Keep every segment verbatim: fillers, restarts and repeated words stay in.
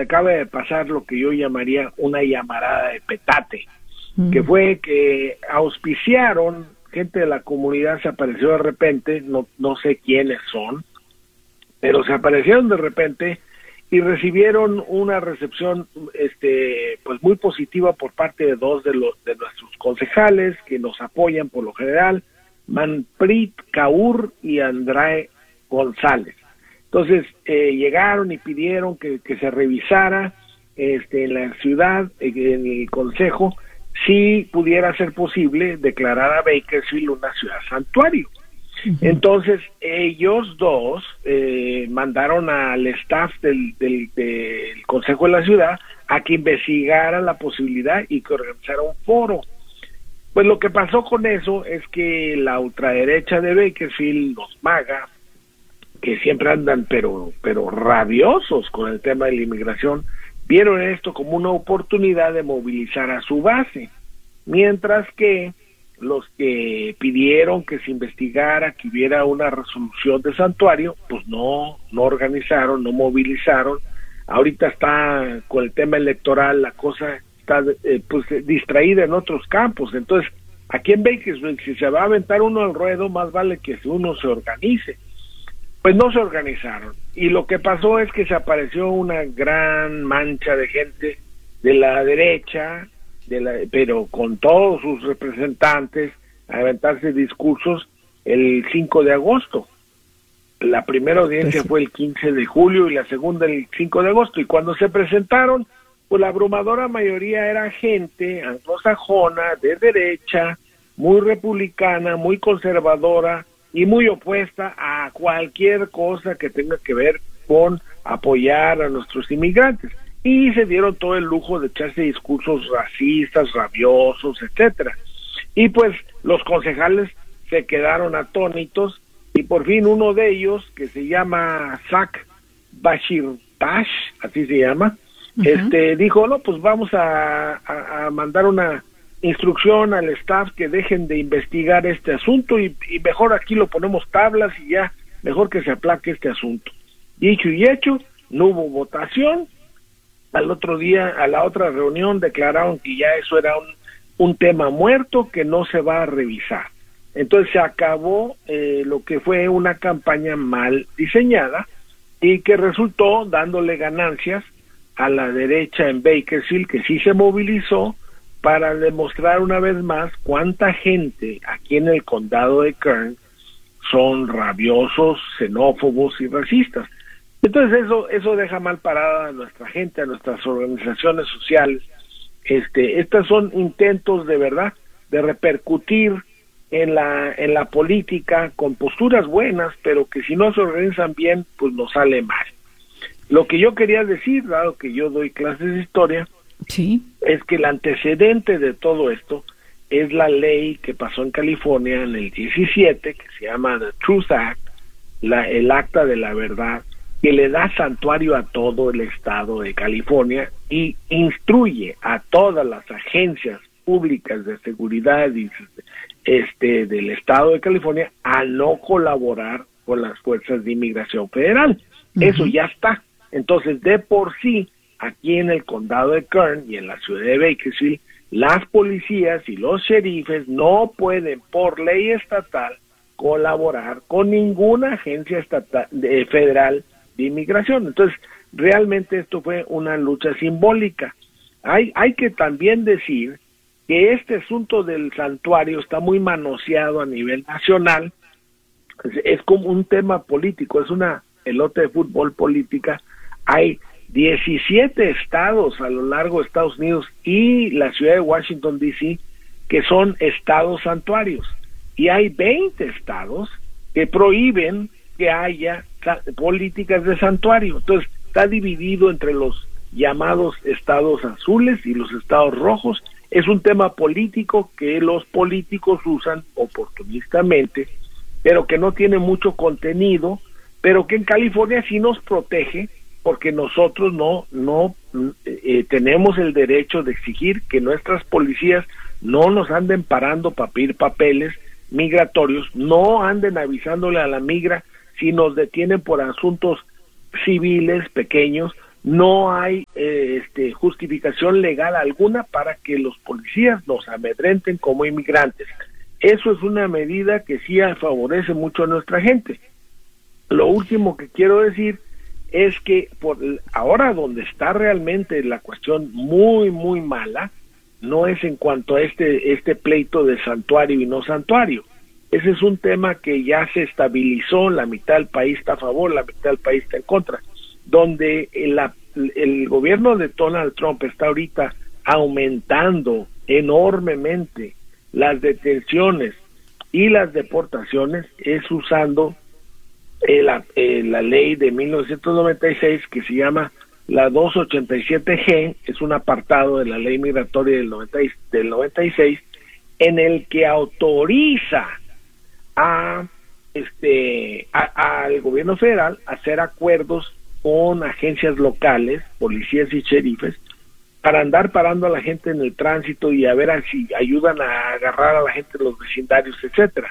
acaba de pasar lo que yo llamaría una llamarada de petate, mm. que fue que auspiciaron, gente de la comunidad se apareció de repente, no, no sé quiénes son, pero se aparecieron de repente y recibieron una recepción este pues muy positiva por parte de dos de los de nuestros concejales que nos apoyan por lo general, Manpreet Kaur y Andrae González. Entonces eh, llegaron y pidieron que, que se revisara este, en la ciudad, en el consejo, si pudiera ser posible declarar a Bakersfield una ciudad santuario. Uh-huh. Entonces ellos dos eh, mandaron al staff del, del, del consejo de la ciudad a que investigara la posibilidad y que organizara un foro. Pues lo que pasó con eso es que la ultraderecha de Bakersfield, los MAGA, que siempre andan pero pero rabiosos con el tema de la inmigración, vieron esto como una oportunidad de movilizar a su base, mientras que los que pidieron que se investigara, que hubiera una resolución de santuario, pues no, no organizaron, no movilizaron. Ahorita está con el tema electoral, la cosa está eh, pues distraída en otros campos. Entonces, aquí en Bakersfield, si se va a aventar uno al ruedo, más vale que uno se organice. Pues no se organizaron, y lo que pasó es que se apareció una gran mancha de gente de la derecha, de la, pero con todos sus representantes, a aventarse discursos el cinco de agosto. La primera audiencia fue el quince de julio y la segunda el cinco de agosto, y cuando se presentaron, pues la abrumadora mayoría era gente anglosajona, de derecha, muy republicana, muy conservadora, y muy opuesta a cualquier cosa que tenga que ver con apoyar a nuestros inmigrantes. Y se dieron todo el lujo de echarse discursos racistas, rabiosos, etcétera. Y pues los concejales se quedaron atónitos, y por fin uno de ellos, que se llama Zach Bashirtash, así se llama, uh-huh. este dijo, no, pues vamos a, a, a mandar una instrucción al staff que dejen de investigar este asunto y, y mejor aquí lo ponemos tablas y ya, mejor que se aplaque este asunto. Dicho y hecho, no hubo votación. Al otro día, a la otra reunión, declararon que ya eso era un, un tema muerto que no se va a revisar. Entonces se acabó eh, lo que fue una campaña mal diseñada y que resultó dándole ganancias a la derecha en Bakersfield, que sí se movilizó para demostrar una vez más cuánta gente aquí en el condado de Kern son rabiosos, xenófobos y racistas. Entonces eso eso deja mal parada a nuestra gente, a nuestras organizaciones sociales. Este, estos son intentos de verdad de repercutir en la en la política con posturas buenas, pero que si no se organizan bien, pues nos sale mal. Lo que yo quería decir, dado que yo doy clases de historia, sí, es que el antecedente de todo esto es la ley que pasó en California en el diecisiete, que se llama The Truth Act, la, el acta de la verdad, que le da santuario a todo el estado de California y instruye a todas las agencias públicas de seguridad y, este, del estado de California a no colaborar con las fuerzas de inmigración federal. Uh-huh. Eso ya está. Entonces, de por sí, aquí en el condado de Kern y en la ciudad de Bakersfield, las policías y los sheriffes no pueden, por ley estatal, colaborar con ninguna agencia estatal de, federal de inmigración. Entonces, realmente esto fue una lucha simbólica. Hay, hay que también decir que este asunto del santuario está muy manoseado a nivel nacional. Es, es como un tema político, es una pelota de fútbol política. Hay diecisiete estados a lo largo de Estados Unidos y la ciudad de Washington, D C, que son estados santuarios. Y hay veinte estados que prohíben que haya políticas de santuario. Entonces, está dividido entre los llamados estados azules y los estados rojos. Es un tema político que los políticos usan oportunistamente, pero que no tiene mucho contenido, pero que en California sí nos protege, porque nosotros no no eh, tenemos el derecho de exigir que nuestras policías no nos anden parando para pedir papeles migratorios, no anden avisándole a la migra si nos detienen por asuntos civiles pequeños. No hay eh, este, justificación legal alguna para que los policías nos amedrenten como inmigrantes. Eso es una medida que sí favorece mucho a nuestra gente. Lo último que quiero decir es que por ahora donde está realmente la cuestión muy, muy mala, no es en cuanto a este, este pleito de santuario y no santuario. Ese es un tema que ya se estabilizó, la mitad del país está a favor, la mitad del país está en contra, donde el, el gobierno de Donald Trump está ahorita aumentando enormemente las detenciones y las deportaciones, es usando eh, la, eh, la ley de mil novecientos noventa y seis que se llama la doscientos ochenta y siete G, es un apartado de la ley migratoria del, noventa, del noventa y seis, en el que autoriza a este a, al gobierno federal a hacer acuerdos con agencias locales, policías y sheriffes, para andar parando a la gente en el tránsito y a ver a si ayudan a agarrar a la gente en los vecindarios, etcétera.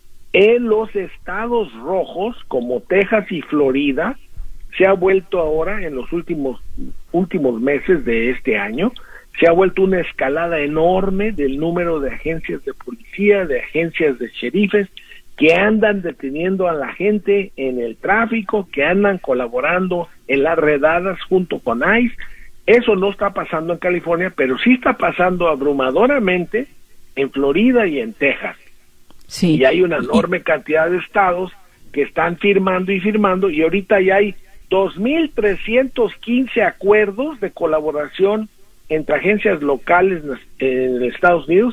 En los estados rojos, como Texas y Florida, se ha vuelto ahora, en los últimos últimos meses de este año, se ha vuelto una escalada enorme del número de agencias de policía, de agencias de sheriffes, que andan deteniendo a la gente en el tráfico, que andan colaborando en las redadas junto con ICE. Eso no está pasando en California, pero sí está pasando abrumadoramente en Florida y en Texas. Sí. Y hay una enorme cantidad de estados que están firmando y firmando, y ahorita ya hay dos mil trescientos quince acuerdos de colaboración entre agencias locales en Estados Unidos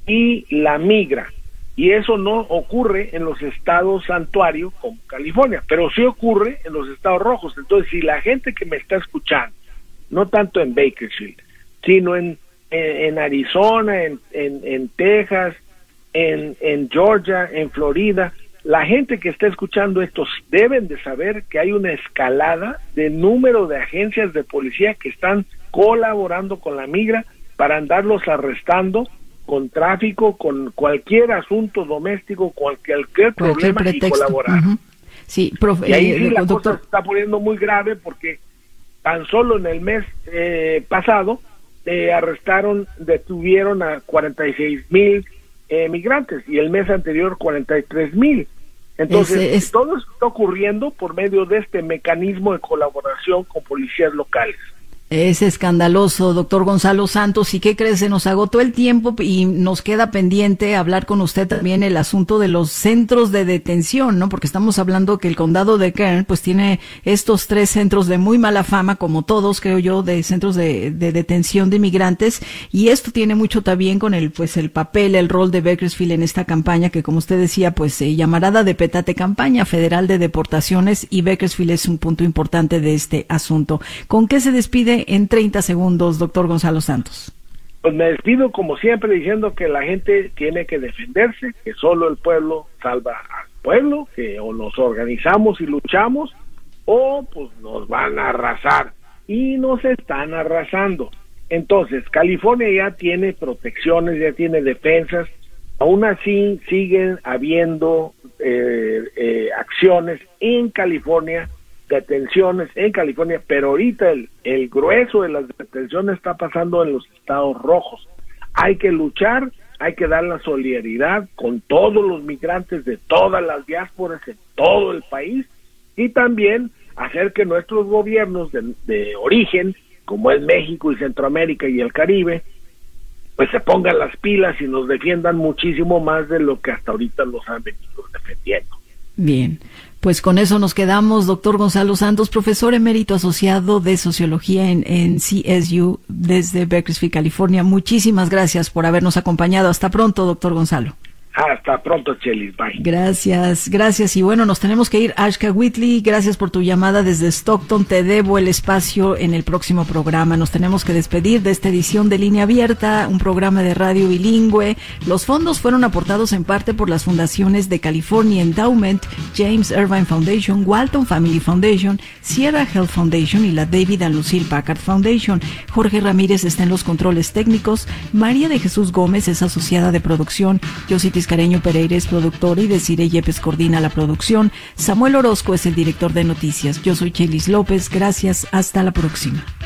y la migra. Y eso no ocurre en los estados santuario como California, pero sí ocurre en los estados rojos. Entonces, si la gente que me está escuchando, no tanto en Bakersfield, sino en, en, en Arizona, en, en, en Texas, en, en Georgia, en Florida, la gente que está escuchando esto deben de saber que hay una escalada de número de agencias de policía que están colaborando con la migra para andarlos arrestando con tráfico, con cualquier asunto doméstico, cualquier, cualquier problema pretexto. Y colaborar. Uh-huh. Sí, profe, y ahí sí eh, la doctor... cosa se está poniendo muy grave porque tan solo en el mes eh, pasado eh, arrestaron, detuvieron a cuarenta y seis mil eh, migrantes y el mes anterior cuarenta y tres mil. Entonces, es, es... todo eso está ocurriendo por medio de este mecanismo de colaboración con policías locales. Es escandaloso, doctor Gonzalo Santos. ¿Y qué crees? Se nos agotó el tiempo y nos queda pendiente hablar con usted también el asunto de los centros de detención, ¿no? Porque estamos hablando que el condado de Kern pues tiene estos tres centros de muy mala fama, como todos, creo yo, de centros de, de detención de inmigrantes, y esto tiene mucho también con el pues el papel, el rol de Bakersfield en esta campaña que, como usted decía, pues se llamará de petate, campaña federal de deportaciones, y Bakersfield es un punto importante de este asunto. ¿Con qué se despide en treinta segundos, doctor Gonzalo Santos? Pues me despido como siempre diciendo que la gente tiene que defenderse, que solo el pueblo salva al pueblo, que o nos organizamos y luchamos o pues nos van a arrasar, y nos están arrasando. Entonces, California ya tiene protecciones, ya tiene defensas, aún así siguen habiendo eh, eh, acciones en California, detenciones en California, pero ahorita el, el grueso de las detenciones está pasando en los estados rojos. Hay que luchar, hay que dar la solidaridad con todos los migrantes de todas las diásporas en todo el país, y también hacer que nuestros gobiernos de, de origen, como es México y Centroamérica y el Caribe, pues se pongan las pilas y nos defiendan muchísimo más de lo que hasta ahorita nos han venido defendiendo. Bien. Pues con eso nos quedamos, doctor Gonzalo Santos, profesor emérito asociado de Sociología en, en C S U desde Bakersfield, California. Muchísimas gracias por habernos acompañado. Hasta pronto, doctor Gonzalo. Hasta pronto, Chelis. Bye. Gracias, gracias. Y bueno, nos tenemos que ir. Ashka Whitley, gracias por tu llamada desde Stockton. Te debo el espacio en el próximo programa. Nos tenemos que despedir de esta edición de Línea Abierta, un programa de radio bilingüe. Los fondos fueron aportados en parte por las fundaciones de California Endowment, James Irvine Foundation, Walton Family Foundation, Sierra Health Foundation y la David and Lucille Packard Foundation. Jorge Ramírez está en los controles técnicos. María de Jesús Gómez es asociada de producción. Yositis Careño Pereira es productora y Desiree Yepes coordina la producción. Samuel Orozco es el director de noticias. Yo soy Chelis López. Gracias. Hasta la próxima.